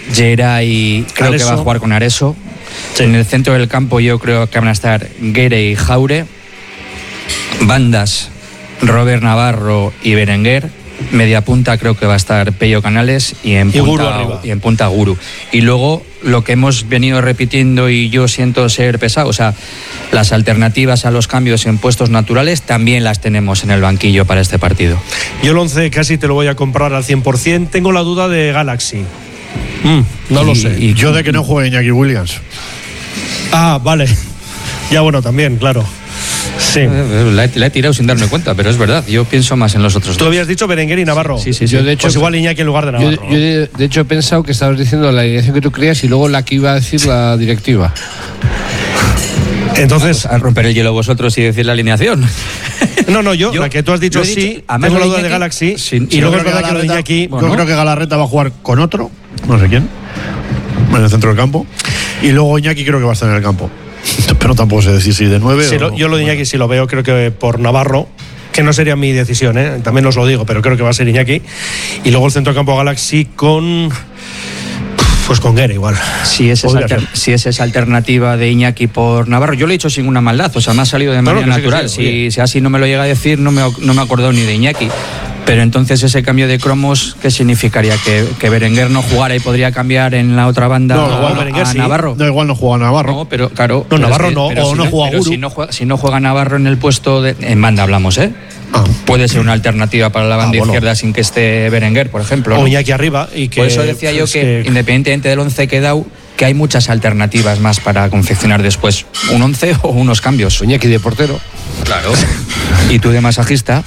Geray creo que va a jugar con Areso. Sí. En el centro del campo yo creo que van a estar Guere y Jaure. Bandas, Robert Navarro y Berenguer. Media punta creo que va a estar Pello Canales y en punta Guru. Y luego lo que hemos venido repitiendo y yo siento ser pesado, o sea, las alternativas a los cambios en puestos naturales también las tenemos en el banquillo para este partido. Yo el 11 casi te lo voy a comprar al 100%. Tengo la duda de Galaxy. No lo sé. Y yo de que no juegue Iñaki Williams. Ah, vale. Ya bueno, también, claro. Sí. La he tirado sin darme cuenta, pero es verdad, yo pienso más en los otros Tú dos. habías dicho Berenguer y Navarro. Sí. Yo de hecho, pues igual Iñaki en lugar de Navarro. Yo de hecho he pensado que estabas diciendo la alineación que tú creías y luego la que iba a decir la directiva. Entonces, a romper el hielo vosotros y decir la alineación. No, yo la que tú has dicho sí, tengo la duda de Galaxy. Y luego es verdad que lo de Iñaki. Yo creo que Galarreta va a jugar con otro, no sé quién, en el centro del campo. Y luego Iñaki creo que va a estar en el campo. Pero tampoco sé decir si de 9 sí, yo lo de Iñaki sí lo veo, creo que por Navarro, que no sería mi decisión, también os lo digo, pero creo que va a ser Iñaki. Y luego el centro del campo Galaxy con Guerra igual. Si es esa alternativa de Iñaki por Navarro, yo lo he dicho sin una maldad, o sea, me ha salido de manera natural. Si así no me lo llega a decir, no me he acordado ni de Iñaki. Pero entonces ese cambio de cromos, ¿qué significaría? ¿Que Berenguer no jugara y podría cambiar en la otra banda a Navarro? No, igual no juega Navarro. No, pero claro. No, Navarro no, o no juega Guru. Si no juega Navarro en el puesto en banda hablamos, puede ser una alternativa para la banda izquierda sin que esté Berenguer, por ejemplo. O Iñaki arriba. Y que, por eso decía yo que independientemente del 11 que he dado, que hay muchas alternativas más para confeccionar después un 11 o unos cambios. Iñaki de portero. Claro. Y tú de masajista.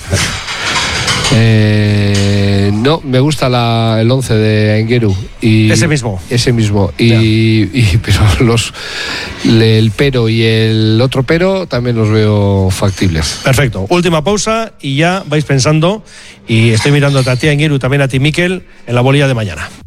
No, me gusta el 11 de Engueru. Ese mismo. Pero el pero y el otro pero también los veo factibles. Perfecto. Última pausa y ya vais pensando. Y estoy mirándote a ti, Engueru, también a ti, Miquel, en la bolilla de mañana.